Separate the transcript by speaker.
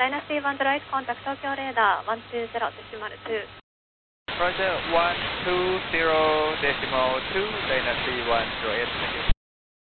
Speaker 1: Dynasty 1 to right, contact Tokyo radar 120.2.
Speaker 2: Roger, 120.2, Dynasty 108, thank you.